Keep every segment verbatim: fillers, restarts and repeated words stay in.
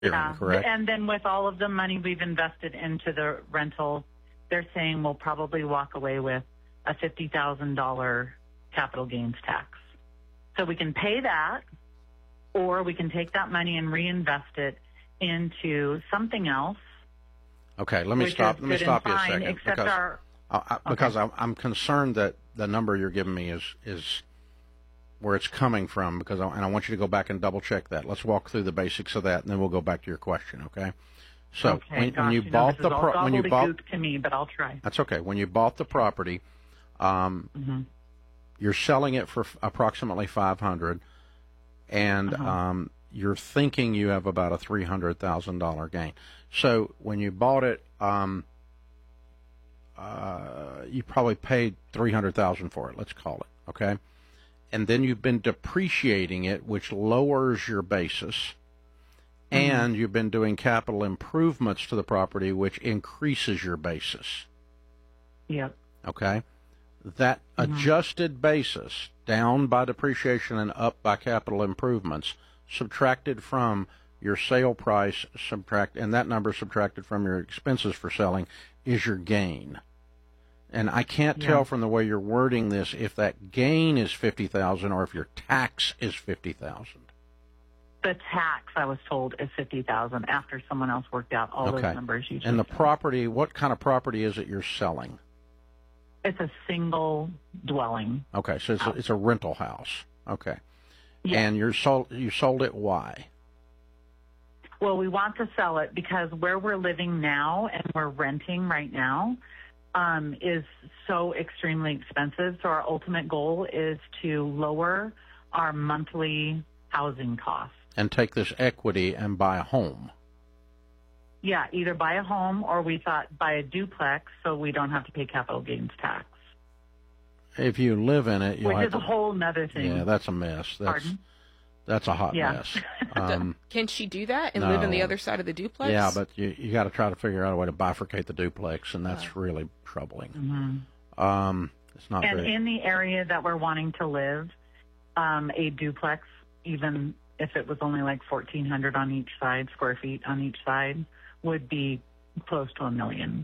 Yeah. correct? And then with all of the money we've invested into the rental, they're saying we'll probably walk away with a fifty thousand dollars capital gains tax. So we can pay that, or we can take that money and reinvest it into something else. Okay, let me stop. Let me stop you a second, except because our, I, I, because okay. I'm, I'm concerned that the number you're giving me is is where it's coming from. Because I, and I want you to go back and double check that. Let's walk through the basics of that, and then we'll go back to your question. Okay. So okay, when, gosh, when you you bought know, the pro- when you bought to me, but I'll try. That's okay. When you bought the property, um, mm-hmm. you're selling it for f- approximately five hundred, and uh-huh. um, you're thinking you have about a three hundred thousand dollar gain. So when you bought it, um, uh, you probably paid three hundred thousand for it. Let's call it, okay? And then you've been depreciating it, which lowers your basis. And you've been doing capital improvements to the property, which increases your basis. Yep. Okay? That mm-hmm. adjusted basis, down by depreciation and up by capital improvements, subtracted from your sale price, subtract, and that number subtracted from your expenses for selling, is your gain. And I can't yeah. tell from the way you're wording this if that gain is fifty thousand dollars or if your tax is fifty thousand dollars. The tax, I was told, is fifty thousand dollars after someone else worked out all okay. those numbers you just And the said. property, what kind of property is it you're selling? It's a single dwelling. Okay, so it's a, it's a rental house. Okay. Yeah. And you're sold, you sold it, why? Well, we want to sell it because where we're living now and we're renting right now um, is so extremely expensive. So our ultimate goal is to lower our monthly housing costs. And take this equity and buy a home. Yeah, either buy a home or we thought buy a duplex so we don't have to pay capital gains tax. If you live in it, you'll Which have is to, a whole nother thing. Yeah, that's a mess. That's, Pardon? That's a hot yeah. mess. Um, Can she do that and no. live on the other side of the duplex? Yeah, but you you got to try to figure out a way to bifurcate the duplex, and that's uh. really troubling. Mm-hmm. Um, it's not and very... in the area that we're wanting to live, um, a duplex, even if it was only like fourteen hundred on each side, square feet on each side, would be close to a million.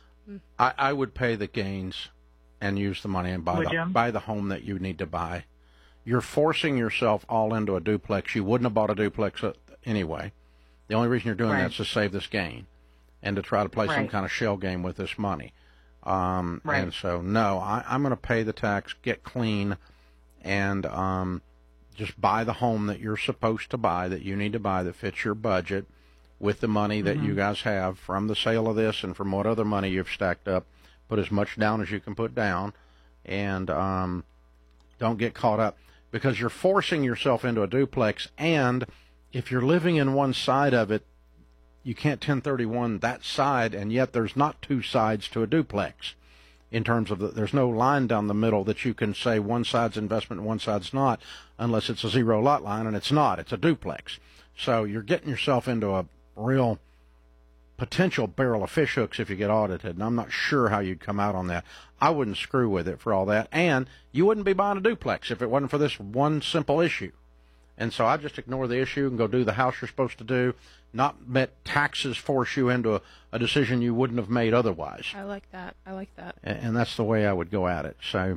I, I would pay the gains and use the money and buy would the, you? buy the home that you need to buy. You're forcing yourself all into a duplex. You wouldn't have bought a duplex anyway. The only reason you're doing right. that is to save this gain and to try to play right. some kind of shell game with this money. Um, right. And so, no, I, I'm going to pay the tax, get clean, and um, just buy the home that you're supposed to buy, that you need to buy, that fits your budget, with the money that mm-hmm. you guys have from the sale of this and from what other money you've stacked up. Put as much down as you can put down, and um, don't get caught up, because you're forcing yourself into a duplex, and if you're living in one side of it, you can't ten thirty-one that side, and yet there's not two sides to a duplex in terms of the, there's no line down the middle that you can say one side's investment and one side's not, unless it's a zero lot line, and it's not. It's a duplex. So you're getting yourself into a real potential barrel of fish hooks if you get audited, and I'm not sure how you'd come out on that. I wouldn't screw with it for all that, and you wouldn't be buying a duplex if it wasn't for this one simple issue. And so I just ignore the issue and go do the house you're supposed to do, not let taxes force you into a, a decision you wouldn't have made otherwise. I like that. I like that. And, and that's the way I would go at it. So,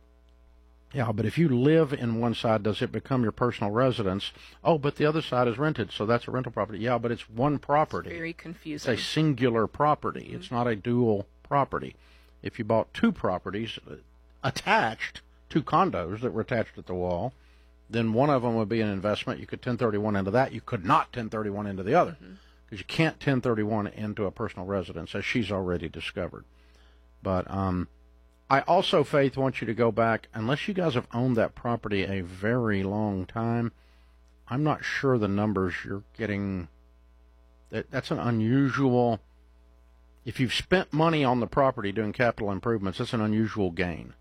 yeah, but if you live in one side, does it become your personal residence? Oh, but the other side is rented, so that's a rental property. Yeah, but it's one property. It's very confusing. It's a singular property. Mm-hmm. It's not a dual property. If you bought two properties attached, two condos that were attached at the wall, then one of them would be an investment. You could ten thirty-one into that. You could not ten thirty-one into the other, because mm-hmm. you can't ten thirty-one into a personal residence, as she's already discovered. But um, I also, Faith, want you to go back, unless you guys have owned that property a very long time, I'm not sure the numbers you're getting. That, that's an unusual, if you've spent money on the property doing capital improvements, that's an unusual gain.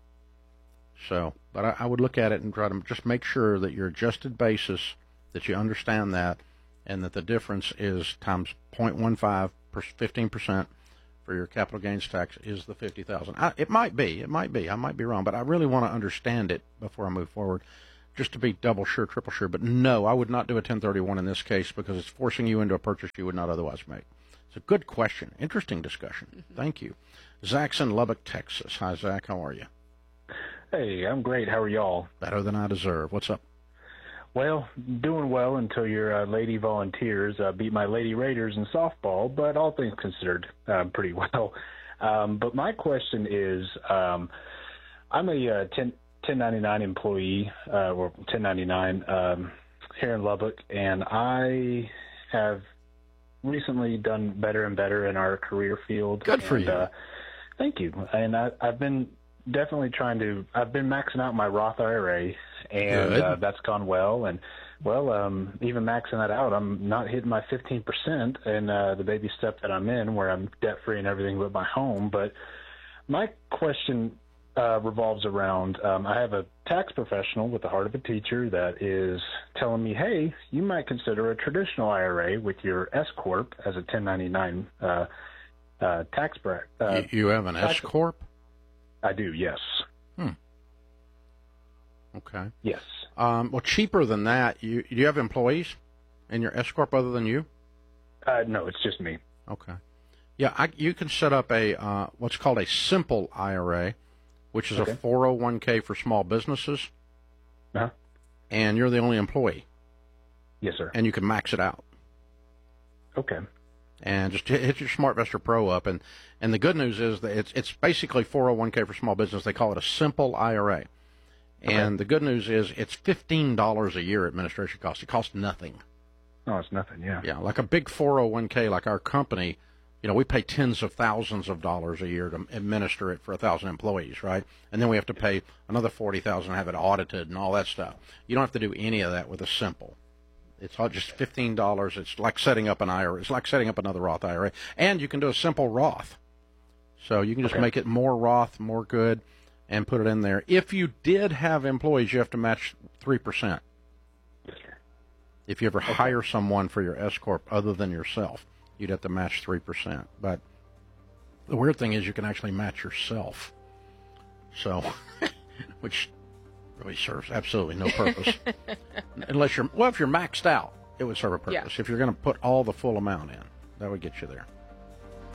So, but I, I would look at it and try to just make sure that your adjusted basis, that you understand that, and that the difference is times zero point one five, fifteen percent for your capital gains tax is the fifty thousand dollars. It might be, it might be, I might be wrong, but I really want to understand it before I move forward. just to be double sure, triple sure. But no, I would not do a ten thirty-one in this case because it's forcing you into a purchase you would not otherwise make. It's a good question. Interesting discussion. Mm-hmm. Thank you. Zach's in Lubbock, Texas. Hi, Zach. How are you? Hey, I'm great. How are y'all? Better than I deserve. What's up? Well, doing well until your uh, Lady Volunteers uh, beat my Lady Raiders in softball, but all things considered, uh, pretty well. Um, but my question is, um, I'm a uh, ten ninety-nine employee, uh, or ten ninety-nine um, here in Lubbock, and I have recently done better and better in our career field. Good for and, you. Uh, thank you. And I, I've been definitely trying to, I've been maxing out my Roth I R A, and uh, that's gone well. And, well, um, even maxing that out, I'm not hitting my fifteen percent in uh, the baby step that I'm in, where I'm debt-free and everything but my home. But my question uh, revolves around, um, I have a tax professional with the heart of a teacher that is telling me, hey, you might consider a traditional I R A with your S-Corp as a ten ninety-nine uh, uh, tax bracket. Uh, you, you have an S-Corp? I do, yes. Hmm. Okay. Yes. Um, well, cheaper than that, you do you have employees in your S-Corp other than you? Uh, no, it's just me. Okay. Yeah, I, you can set up a uh, what's called a simple I R A, which is okay. a four oh one k for small businesses, uh-huh. and you're the only employee. Yes, sir. And you can max it out. Okay. And just hit your SmartVestor Pro up, and, and the good news is that it's it's basically four oh one k for small business. They call it a simple I R A. And okay. the good news is it's fifteen dollars a year administration cost. It costs nothing. Oh, it's nothing, yeah. Yeah, like a big four oh one k, like our company, you know, we pay tens of thousands of dollars a year to administer it for one thousand employees, right? And then we have to pay another forty thousand dollars to have it audited and all that stuff. You don't have to do any of that with a simple. It's all just fifteen dollars. It's like setting up an I R A. It's like setting up another Roth I R A. And you can do a simple Roth. So you can just okay. make it more Roth, more good, and put it in there. If you did have employees, you have to match three percent. Yes, sir. If you ever okay. hire someone for your S-Corp other than yourself, you'd have to match three percent. But the weird thing is you can actually match yourself. So, which really serves absolutely no purpose. Unless you're, well, if you're maxed out, it would serve a purpose. Yeah. If you're going to put all the full amount in, that would get you there.